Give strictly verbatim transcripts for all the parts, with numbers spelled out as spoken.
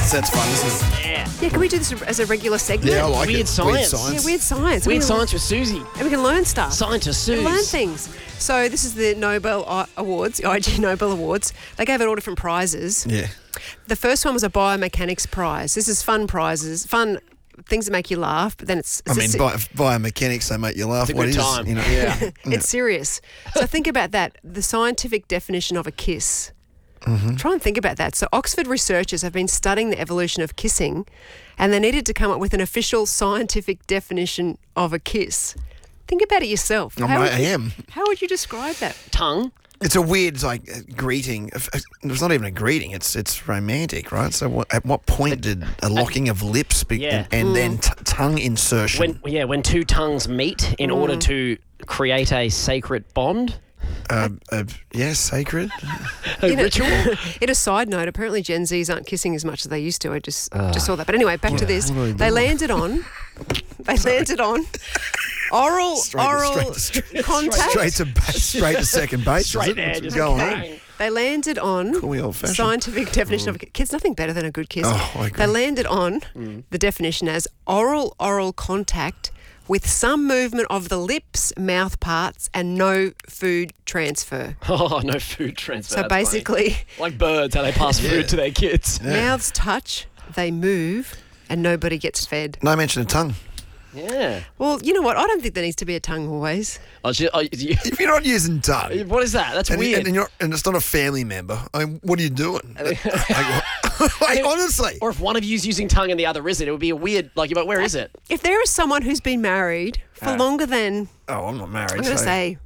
science. That's fun, isn't it? Yeah. Yeah, can we do this as a regular segment? Yeah, I like Weird it. science. Weird science. Yeah, weird science. Weird we can, science with Susie. And we can learn stuff. Scientist We Suze. learn things. So this is the Nobel I- Awards, the I G Nobel Awards. They gave out all different prizes. Yeah. The first one was a biomechanics prize. This is fun prizes, fun things that make you laugh, but then it's, I it's, mean, a, bi- biomechanics, they make you laugh. It's a What good is, time. you know? Yeah. it's serious. So think about that. The scientific definition of a kiss. Mm-hmm. Try and think about that. So Oxford researchers have been studying the evolution of kissing, and they needed to come up with an official scientific definition of a kiss. Think about it yourself. I'm- How I would you- am. How would you describe that? Tongue. It's a weird, like, uh, greeting. It's not even a greeting. It's it's romantic, right? So what, at what point did a locking of lips be, Yeah. and, and then t- tongue insertion? When yeah, when two tongues meet in order to create a sacred bond. uh, uh, yeah, sacred. A In a- ritual. In a side note, apparently Gen Zs aren't kissing as much as they used to. I just just saw that. But anyway, back to this. What are we They doing? landed on. They landed on oral Straight to- oral straight to- straight- contact. Straight to ba- straight to second base. is Straight it? there, What's just going bang. on? They landed on Call me old-fashioned. scientific definition of a kiss. Nothing better than a good kiss. Oh, I agree. They landed on the definition as oral oral contact with some movement of the lips, mouth parts, and no food transfer. Oh, no food transfer. So that's funny. basically, like birds, how they pass Yeah. food to their kids. mouths touch, they move, and nobody gets fed. No mention of tongue. Yeah. Well, you know what? I don't think there needs to be a tongue always. Oh, she- oh, you- If you're not using tongue, what is that? That's and, weird. and, and, you're, and it's not a family member, I mean, what are you doing? like, like, honestly. Or if one of you's using tongue and the other isn't, it would be a weird. Like, you're like, where is it? If there is someone who's been married for Ah. longer than, Oh, I'm not married. I'm going to so- say,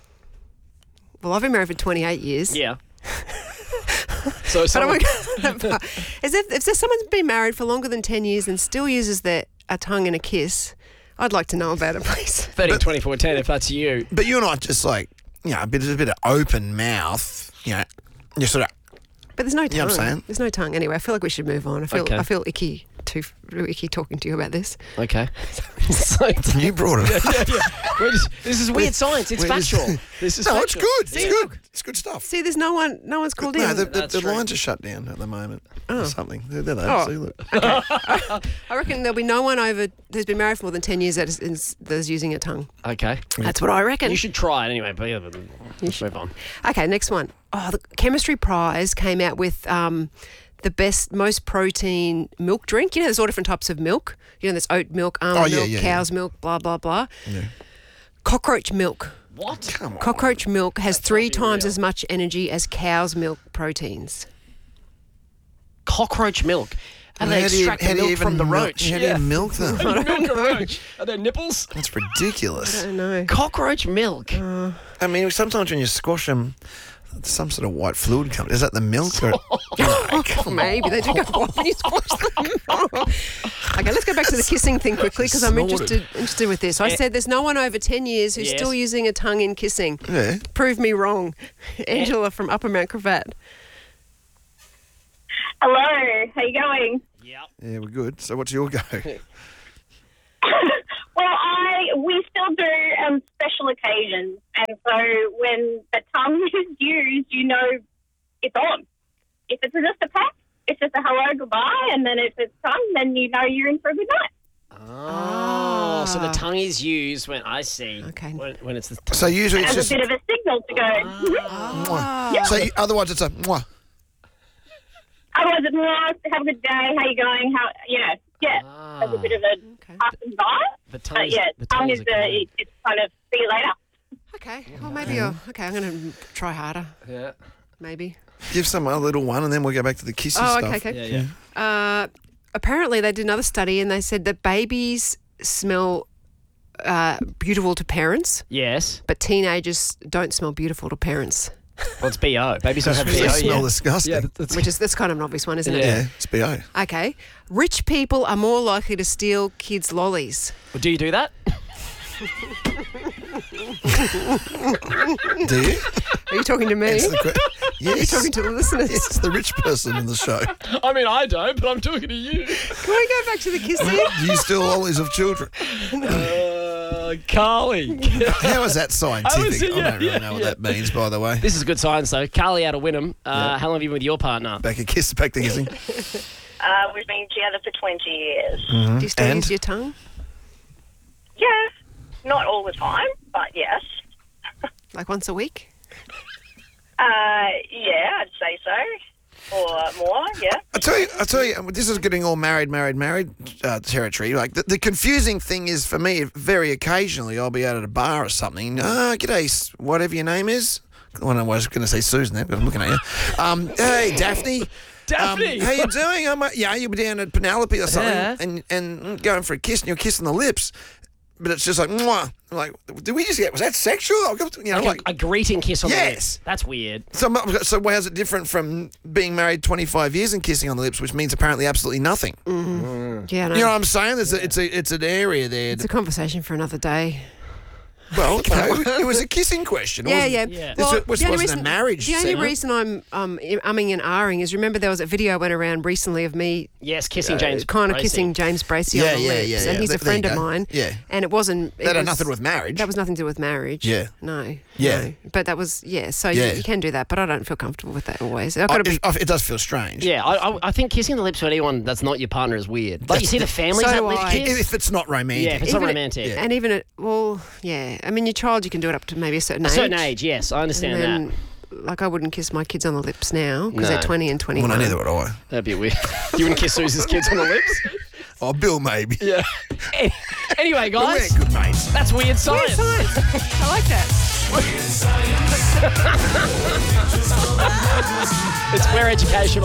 well, I've been married for twenty-eight years. Yeah. so But I someone, won't go that far. As if, if there's someone's been married for longer than ten years and still uses their a tongue and a kiss, I'd like to know about it, please. thirteen twenty-four ten, if that's you. But you're not just like, you know, a bit, a bit of open mouth, you know, you're sort of, But there's no tongue. You know what I'm saying? There's no tongue. Anyway, I feel like we should move on. I feel Okay. I feel icky too icky talking to you about this. Okay. so, you brought it up. yeah, yeah. We're just, this is weird science. It's we're just- factual. This is No, it's factual. good. It's good. It's good stuff. See, there's no one no one's called no, in. the, the, That's the true. lines are shut down at the moment. Or something. There, there they Oh. are. See, look. I reckon there'll be no one over who's been married for more than ten years that is, is, that is using a tongue. Okay. That's what I reckon. You should try it anyway, but yeah, but let's move on. Okay, next one. Oh, the chemistry prize came out with um, the best, most protein milk drink. You know, there's all different types of milk. You know, there's oat milk, almond Oh, yeah, milk, yeah, cow's milk, blah, blah, blah. Cockroach milk. What? Come on. Cockroach milk has three can't be times real. as much energy as cow's milk proteins. Cockroach milk. And they How do you- extract how the do you milk even from the mil- roach. How do you milk them? milk a roach. Are there nipples? That's ridiculous. I don't know. Cockroach milk. I mean, sometimes when you squash them, some sort of white fluid comes. Is that the milk? Or, no, come Maybe they do go white when you squash them. Okay, let's go back to the kissing thing quickly because I'm Snorted. interested interested with this. I said there's no one over ten years who's Yes. still using a tongue in kissing. on. Yeah. Prove me wrong. Angela from Upper Mount Cravat. Hello, how you going? Yeah. Yeah, we're good. So what's your go? Well, I we still do um, special occasions, and so when the tongue is used, you know it's on. If it's just a peck, it's just a hello, goodbye, and then if it's tongue, then you know you're in for a good night. Oh, so the tongue is used when I see. Okay. When, when it's the So usually it's As just a bit of a signal to go. Ah. "Mhm." mwah. So you, otherwise it's a mwah. Otherwise, it's nice. Have a good day. How you going? How? Yeah, yeah. Ah. As a bit of a Okay. pass and by. the But tongue. yeah, the tongue tongue is a the command. it, it's kind of see you later. Okay. Well, maybe you're... Okay, I'm going to try harder. Yeah. Maybe. Give some a little one, and then we'll go back to the kissy Oh, stuff. okay, okay. Yeah, yeah. Uh, apparently, they did another study and they said that babies smell uh, beautiful to parents, Yes. but teenagers don't smell beautiful to parents, Well, it's B O. Babies don't have They B O. smell Yeah. disgusting. Yeah, Yeah, that's, which is that's kind of an obvious one, isn't it? Yeah. it's B O. Okay. Rich people are more likely to steal kids' lollies. Well, do you do that? Do you? Are you talking to me? Answer the que- Are you yes. talking to the listeners? It's the rich person in the show. I mean, I don't, but I'm talking to you. Can we go back to the kissing? Do you steal lollies of children? Uh, Carly. How is that scientific? I, was- yeah, don't really yeah, know what yeah. that means, by the way. This is good science, though. Carly out of Wynnum. Uh, Yeah. How long have you been with your partner? Back a kiss, back to kissing. Uh, Uh, we've been together for twenty years. Mm-hmm. Do you still And? use your tongue? Yeah, not all the time, but yes. Like once a week? Uh, yeah, I'd say so. Or more, yeah. I tell you, I tell you, this is getting all married, married, married uh, territory. Like the, the confusing thing is for me, very occasionally I'll be out at a bar or something. Ah, g'day, s- whatever your name is. Well, I was going to say Susan there, but I'm looking at you. Um, hey, Daphne. Daphne! Um, how you doing? I'm, uh, yeah, you were down at Penelope or something, Yeah. and and going for a kiss, and you're kissing the lips, but it's just like, mwah. I'm like, did we just get? Was that sexual? You know, Like, like. a, a greeting kiss on the Yes. lips. That's weird. So, so why is it different from being married twenty-five years and kissing on the lips, which means apparently absolutely nothing? Yeah, no. You know what I'm saying? There's a, it's a it's an area there. It's a conversation for another day. Well, no, it was a kissing question. Yeah, wasn't yeah. it? Yeah. This Well, was- the only wasn't a reason- marriage The only segment. reason I'm um, umming and ahhing is remember there was a video went around recently of me Yes, kissing James. kind of Bracey. kissing James Bracey Yeah, on the yeah, lips, yeah, and yeah. he's There- a there you friend of go. mine. Yeah. and it wasn't. It That had was- nothing to do with marriage. That was nothing to do with marriage. Yeah. no, Yeah. no. But that was yeah. So Yeah. You, you can do that, but I don't feel comfortable with that always. I've I- got to be. it, it does feel strange. Yeah, I, I, I think kissing the lips with anyone that's not your partner is weird. Like you see the families So that do lip I. kiss. If it's not romantic. Yeah, if it's not Even it- romantic. yeah. And even at well, yeah. I mean, your child, you can do it up to maybe a certain A age. certain age, yes, I understand And that. then, like I wouldn't kiss my kids on the lips now because No. they're twenty and twenty-one. Well, no, neither would I. That'd be weird. You wouldn't kiss Susie's kids on the lips? Oh, Bill, maybe. Yeah. Anyway, But we're guys, good mates. that's weird science. I like that. It's we're educational.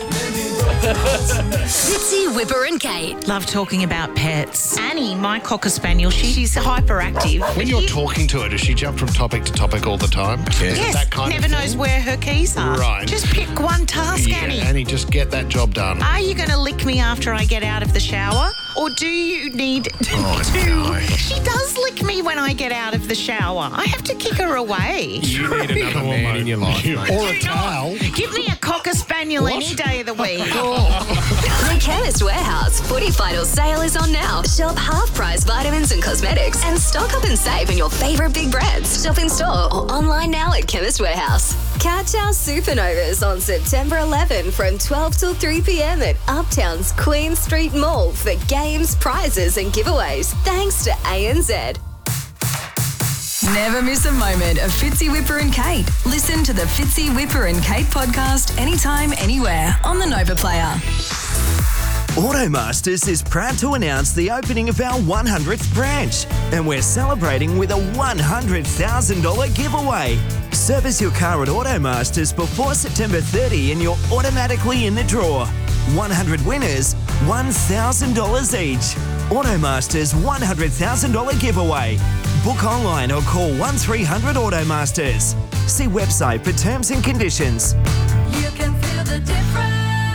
Fitzy, Whipper and Kate. Love talking about pets. Annie, my Cocker Spaniel, she, she's hyperactive. When you're talking to her, does she jump from topic to topic all the time? Yeah. Yes, That kind never of knows thing? where her keys are. Right. Just pick one task, Yeah, Annie. Annie, just get that job done. Are you going to lick me after I get out of the shower? Or do you need Oh, to... no. She does lick me when I get out of the shower. I have to kick her away. You need another man in your life, mate. Or a towel. Give me a Cocker Spaniel any day of the week. The Chemist Warehouse Footy Final Sale is on now. Shop half-price vitamins and cosmetics and stock up and save in your favourite big brands. Shop in store or online now at Chemist Warehouse. Catch our Supernovas on September eleventh from twelve till three p.m. at Uptown's Queen Street Mall for games, prizes and giveaways. Thanks to A N Z. Never miss a moment of Fitzy, Whipper and Kate. Listen to the Fitzy, Whipper and Kate podcast anytime, anywhere on the Nova Player. Automasters is proud to announce the opening of our one hundredth branch, and we're celebrating with a one hundred thousand dollars giveaway. Service your car at Automasters before September thirtieth and you're automatically in the draw. one hundred winners, one thousand dollars each. Automasters one hundred thousand dollars giveaway. Book online or call one three hundred Automasters. See website for terms and conditions. You can feel the difference.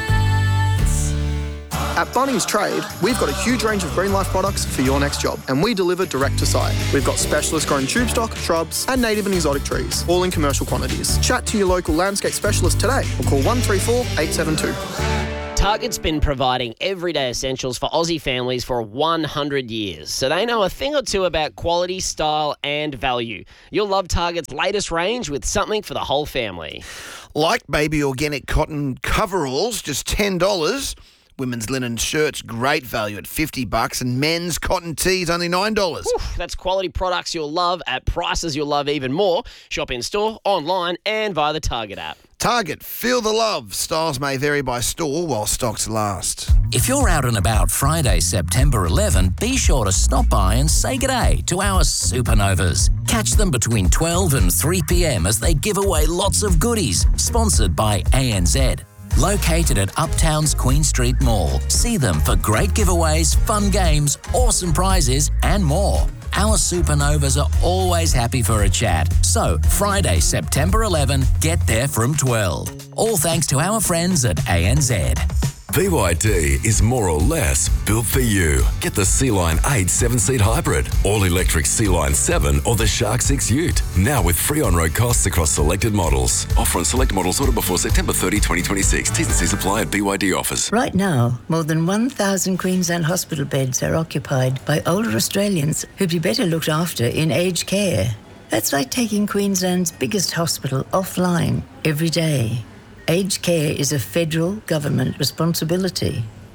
At Bunnings Trade, we've got a huge range of Green Life products for your next job, and we deliver direct to site. We've got specialist grown tube stock, shrubs, and native and exotic trees, all in commercial quantities. Chat to your local landscape specialist today or call one three four, eight seven two. Target's been providing everyday essentials for Aussie families for one hundred years, so they know a thing or two about quality, style and value. You'll love Target's latest range with something for the whole family. Like baby organic cotton coveralls, just ten dollars. Women's linen shirts, great value at fifty bucks, and men's cotton tees, only nine dollars. Oof, that's quality products you'll love at prices you'll love even more. Shop in store, online and via the Target app. Target, feel the love. Styles may vary by store while stocks last. If you're out and about Friday, September eleventh, be sure to stop by and say g'day to our Supernovas. Catch them between twelve and three p.m. as they give away lots of goodies, sponsored by A N Z. Located at Uptown's Queen Street Mall. See them for great giveaways, fun games, awesome prizes and more. Our Supernovas are always happy for a chat. So, Friday, September eleventh, get there from twelve. All thanks to our friends at A N Z. B Y D is more or less built for you. Get the Sea-Line eight seven-seat hybrid, all-electric Sea-Line seven or the Shark six Ute. Now with free on-road costs across selected models. Offer on select models ordered before September thirtieth, twenty twenty-six. T's and C's apply at B Y D offers. Right now, more than one thousand Queensland hospital beds are occupied by older Australians who'd be better looked after in aged care. That's like taking Queensland's biggest hospital offline every day. Aged care is a federal government responsibility.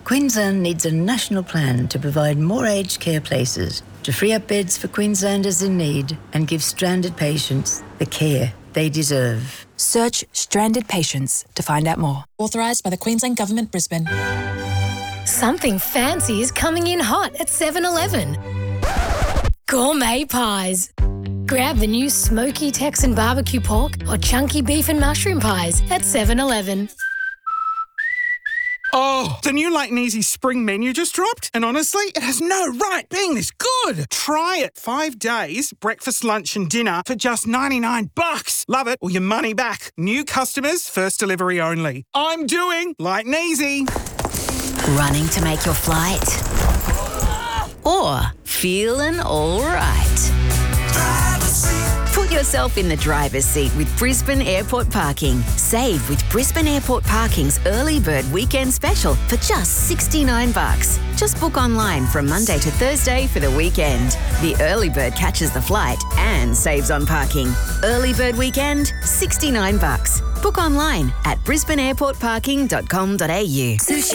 Queensland needs a national plan to provide more aged care places, to free up beds for Queenslanders in need and give stranded patients the care they deserve. Search Stranded Patients to find out more. Authorised by the Queensland Government, Brisbane. Something fancy is coming in hot at seven eleven. Gourmet pies. Grab the new smoky Texan barbecue pork or chunky beef and mushroom pies at seven eleven. Oh, the new Light and Easy spring menu just dropped, and honestly, it has no right being this good. Try it. Five days, breakfast, lunch and dinner for just ninety-nine bucks. Love it or your money back. New customers, first delivery only. I'm doing Light and Easy. Running to make your flight? Or feeling all right? Put yourself in the driver's seat with Brisbane Airport Parking. Save with Brisbane Airport Parking's Early Bird Weekend Special for just sixty-nine bucks. Just book online from Monday to Thursday for the weekend. The early bird catches the flight and saves on parking. Early Bird Weekend, sixty-nine bucks. Book online at brisbane airport parking dot com dot a u. Sushi